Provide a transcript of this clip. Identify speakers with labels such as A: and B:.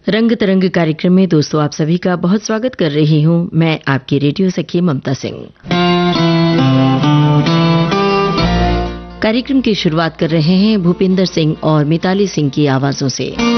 A: रंग तरंग कार्यक्रम में दोस्तों आप सभी का बहुत स्वागत कर रही हूं। मैं आपकी रेडियो सखी ममता सिंह। कार्यक्रम की शुरुआत कर रहे हैं भूपिंदर सिंह और मिताली सिंह की आवाजों से।